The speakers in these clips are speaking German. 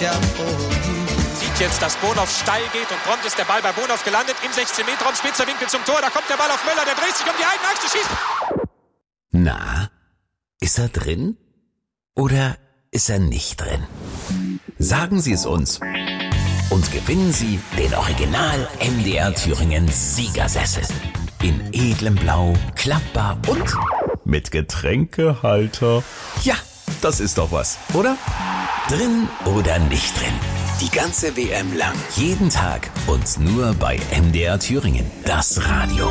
Sieht jetzt, dass Bonhoff steil geht und prompt ist der Ball bei Bonhoff gelandet im 16-Meter-Raum, spitzer Winkel zum Tor, da kommt der Ball auf Möller, der dreht sich um die eigene Achse, schießt. Na, ist er drin oder ist er nicht drin? Sagen Sie es uns und gewinnen Sie den Original MDR Thüringen Siegersessel. In edlem Blau, klappbar und mit Getränkehalter. Ja, das ist doch was, oder? Drin oder nicht drin? Die ganze WM lang, jeden Tag und nur bei MDR Thüringen, das Radio.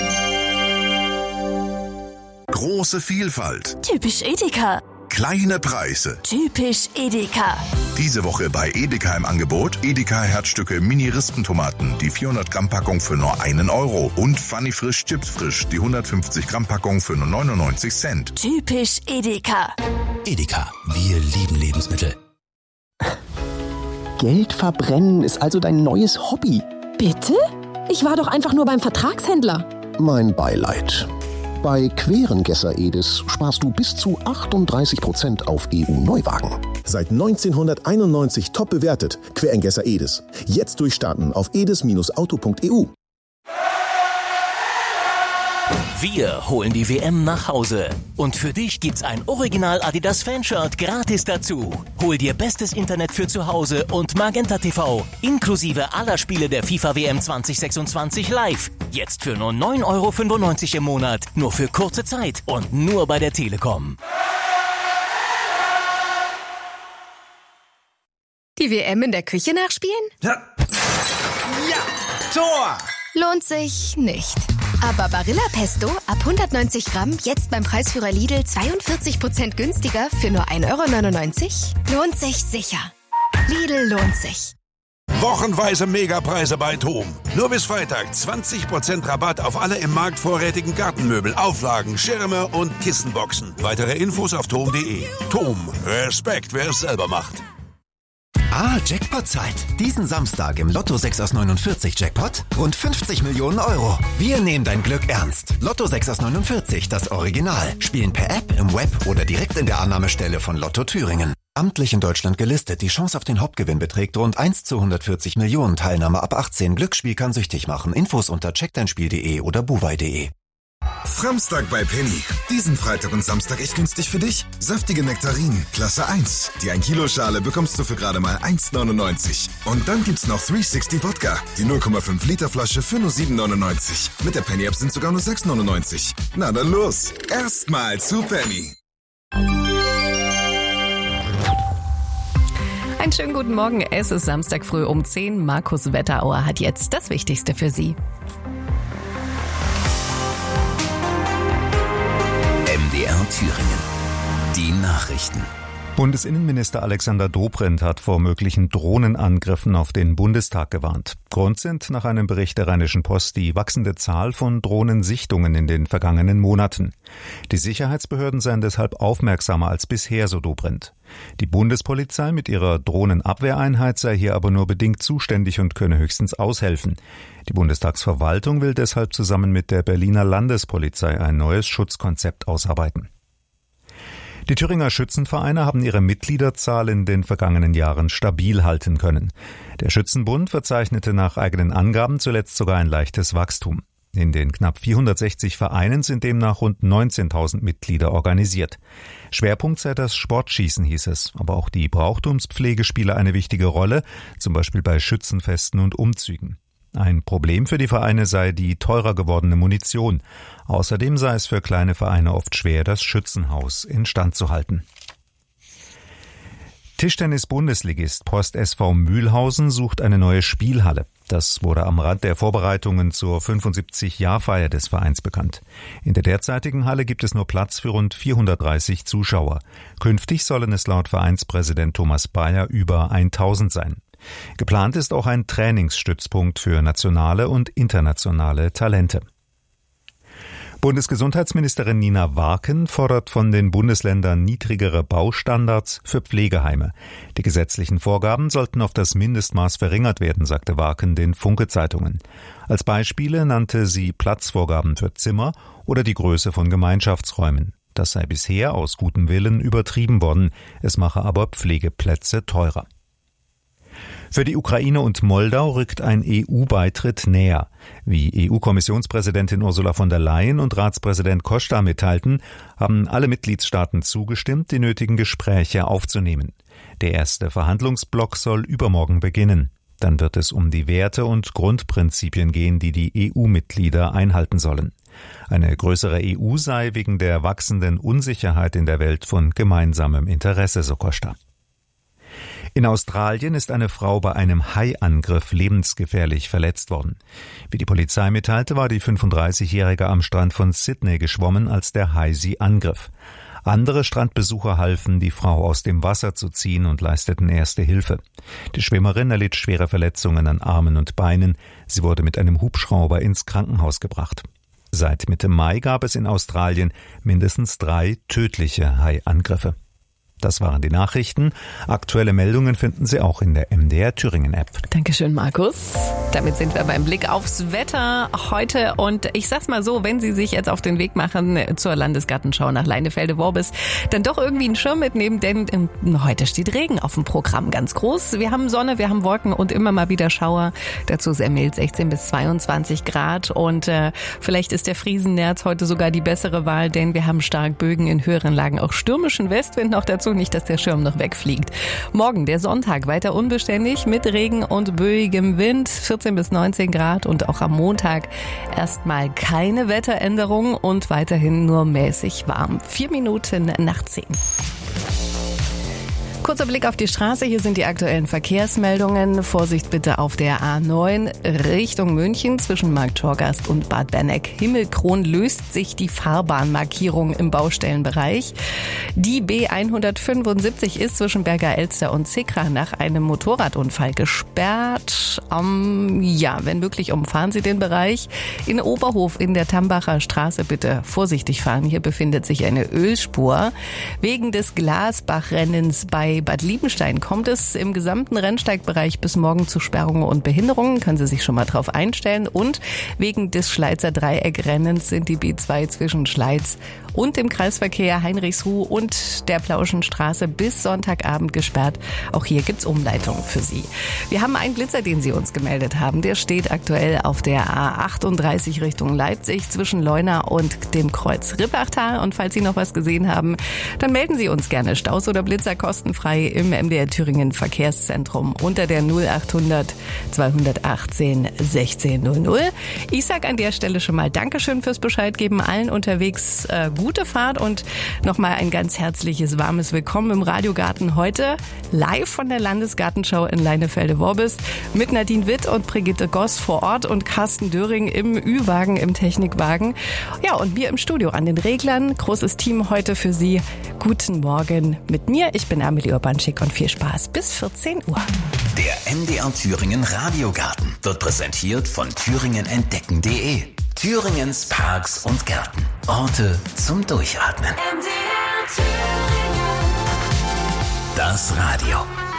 Große Vielfalt. Typisch Edeka. Kleine Preise. Typisch Edeka. Diese Woche bei Edeka im Angebot Edeka Herzstücke Mini-Rispentomaten, die 400 Gramm Packung für nur 1 Euro und Funny Frisch Chips Frisch, die 150 Gramm Packung für nur 99 Cent. Typisch Edeka. Edeka, wir lieben Lebensmittel. Geld verbrennen ist also dein neues Hobby. Bitte? Ich war doch einfach nur beim Vertragshändler. Mein Beileid. Bei Querengesser Edis sparst du bis zu 38% auf EU-Neuwagen. Seit 1991 top bewertet. Querengesser Edis. Jetzt durchstarten auf edis-auto.eu. Wir holen die WM nach Hause. Und für dich gibt's ein Original Adidas Fanshirt gratis dazu. Hol dir bestes Internet für zu Hause und Magenta TV. Inklusive aller Spiele der FIFA WM 2026 live. Jetzt für nur 9,95 € im Monat. Nur für kurze Zeit und nur bei der Telekom. Die WM in der Küche nachspielen? Ja, Tor! Lohnt sich nicht. Aber Barilla Pesto ab 190 Gramm jetzt beim Preisführer Lidl 42% günstiger für nur 1,99 €? Lohnt sich sicher. Lidl lohnt sich. Wochenweise Megapreise bei TOM. Nur bis Freitag 20% Rabatt auf alle im Markt vorrätigen Gartenmöbel, Auflagen, Schirme und Kissenboxen. Weitere Infos auf tom.de. TOM. Respekt, wer es selber macht. Jackpot-Zeit. Diesen Samstag im Lotto 6 aus 49 Jackpot rund 50 Millionen €. Wir nehmen dein Glück ernst. Lotto 6 aus 49, das Original. Spielen per App, im Web oder direkt in der Annahmestelle von Lotto Thüringen. Amtlich in Deutschland gelistet. Die Chance auf den Hauptgewinn beträgt rund 1 zu 140 Millionen. Teilnahme ab 18. Glücksspiel kann süchtig machen. Infos unter checkdeinspiel.de oder buwei.de. Samstag bei Penny. Diesen Freitag und Samstag echt günstig für dich. Saftige Nektarinen, Klasse 1. Die 1 Kilo Schale bekommst du für gerade mal 1,99. Und dann gibt's noch 360 Wodka. Die 0,5 Liter Flasche für nur 7,99. Mit der Penny App sind sogar nur 6,99. Na dann los. Erstmal zu Penny. Einen schönen guten Morgen. Es ist Samstag früh um 10. Markus Wetterauer hat jetzt das Wichtigste für Sie. MDR Thüringen. Die Nachrichten. Bundesinnenminister Alexander Dobrindt hat vor möglichen Drohnenangriffen auf den Bundestag gewarnt. Grund sind nach einem Bericht der Rheinischen Post die wachsende Zahl von Drohnensichtungen in den vergangenen Monaten. Die Sicherheitsbehörden seien deshalb aufmerksamer als bisher, so Dobrindt. Die Bundespolizei mit ihrer Drohnenabwehreinheit sei hier aber nur bedingt zuständig und könne höchstens aushelfen. Die Bundestagsverwaltung will deshalb zusammen mit der Berliner Landespolizei ein neues Schutzkonzept ausarbeiten. Die Thüringer Schützenvereine haben ihre Mitgliederzahl in den vergangenen Jahren stabil halten können. Der Schützenbund verzeichnete nach eigenen Angaben zuletzt sogar ein leichtes Wachstum. In den knapp 460 Vereinen sind demnach rund 19.000 Mitglieder organisiert. Schwerpunkt sei das Sportschießen, hieß es, aber auch die Brauchtumspflege spiele eine wichtige Rolle, zum Beispiel bei Schützenfesten und Umzügen. Ein Problem für die Vereine sei die teurer gewordene Munition. Außerdem sei es für kleine Vereine oft schwer, das Schützenhaus instand zu halten. Tischtennis-Bundesligist Post SV Mühlhausen sucht eine neue Spielhalle. Das wurde am Rand der Vorbereitungen zur 75-Jahr-Feier des Vereins bekannt. In der derzeitigen Halle gibt es nur Platz für rund 430 Zuschauer. Künftig sollen es laut Vereinspräsident Thomas Bayer über 1000 sein. Geplant ist auch ein Trainingsstützpunkt für nationale und internationale Talente. Bundesgesundheitsministerin Nina Warken fordert von den Bundesländern niedrigere Baustandards für Pflegeheime. Die gesetzlichen Vorgaben sollten auf das Mindestmaß verringert werden, sagte Warken den Funke-Zeitungen. Als Beispiele nannte sie Platzvorgaben für Zimmer oder die Größe von Gemeinschaftsräumen. Das sei bisher aus gutem Willen übertrieben worden, es mache aber Pflegeplätze teurer. Für die Ukraine und Moldau rückt ein EU-Beitritt näher. Wie EU-Kommissionspräsidentin Ursula von der Leyen und Ratspräsident Costa mitteilten, haben alle Mitgliedstaaten zugestimmt, die nötigen Gespräche aufzunehmen. Der erste Verhandlungsblock soll übermorgen beginnen. Dann wird es um die Werte und Grundprinzipien gehen, die die EU-Mitglieder einhalten sollen. Eine größere EU sei wegen der wachsenden Unsicherheit in der Welt von gemeinsamem Interesse, so Costa. In Australien ist eine Frau bei einem Haiangriff lebensgefährlich verletzt worden. Wie die Polizei mitteilte, war die 35-Jährige am Strand von Sydney geschwommen, als der Hai sie angriff. Andere Strandbesucher halfen, die Frau aus dem Wasser zu ziehen und leisteten erste Hilfe. Die Schwimmerin erlitt schwere Verletzungen an Armen und Beinen. Sie wurde mit einem Hubschrauber ins Krankenhaus gebracht. Seit Mitte Mai gab es in Australien mindestens 3 tödliche Haiangriffe. Das waren die Nachrichten. Aktuelle Meldungen finden Sie auch in der MDR Thüringen App. Dankeschön, Markus. Damit sind wir beim Blick aufs Wetter heute. Und ich sag's mal so, wenn Sie sich jetzt auf den Weg machen zur Landesgartenschau nach Leinefelde-Worbis, dann doch irgendwie einen Schirm mitnehmen, denn heute steht Regen auf dem Programm ganz groß. Wir haben Sonne, wir haben Wolken und immer mal wieder Schauer. Dazu sehr mild, 16 bis 22 Grad. Und vielleicht ist der Friesennerz heute sogar die bessere Wahl, denn wir haben stark Bögen in höheren Lagen, auch stürmischen Westwind noch dazu. Nicht, dass der Schirm noch wegfliegt. Morgen, der Sonntag, weiter unbeständig mit Regen und böigem Wind, 14 bis 19 Grad und auch am Montag erstmal keine Wetteränderung und weiterhin nur mäßig warm. 4 Minuten nach 10. Kurzer Blick auf die Straße. Hier sind die aktuellen Verkehrsmeldungen. Vorsicht bitte auf der A9 Richtung München zwischen Marktschorgast und Bad Benneck. Himmelkron löst sich die Fahrbahnmarkierung im Baustellenbereich. Die B175 ist zwischen Berger Elster und Zickra nach einem Motorradunfall gesperrt. Wenn möglich, umfahren Sie den Bereich. In Oberhof in der Tambacher Straße bitte vorsichtig fahren. Hier befindet sich eine Ölspur. Wegen des Glasbachrennens bei Bad Liebenstein kommt es im gesamten Rennsteigbereich bis morgen zu Sperrungen und Behinderungen. Können Sie sich schon mal drauf einstellen. Und wegen des Schleizer Dreieckrennens sind die B2 zwischen Schleiz und dem Kreisverkehr Heinrichsruh und der Plauschenstraße bis Sonntagabend gesperrt. Auch hier gibt's Umleitungen für Sie. Wir haben einen Blitzer, den Sie uns gemeldet haben. Der steht aktuell auf der A38 Richtung Leipzig zwischen Leuna und dem Kreuz Rippachtal. Und falls Sie noch was gesehen haben, dann melden Sie uns gerne. Staus oder Blitzer kostenfrei im MDR Thüringen Verkehrszentrum unter der 0800 218 1600. Ich sag an der Stelle schon mal Dankeschön fürs Bescheid geben. Allen unterwegs gute Fahrt und nochmal ein ganz herzliches, warmes Willkommen im Radiogarten heute live von der Landesgartenschau in Leinefelde-Worbis mit Nadine Witt und Brigitte Goss vor Ort und Carsten Döring im Ü-Wagen, im Technikwagen. Ja, und wir im Studio an den Reglern. Großes Team heute für Sie. Guten Morgen mit mir. Ich bin Amelie Urbanschik und viel Spaß bis 14 Uhr. Der MDR Thüringen Radiogarten wird präsentiert von thüringenentdecken.de. Thüringens Parks und Gärten. Orte zum Durchatmen. MDR Thüringen. Das Radio.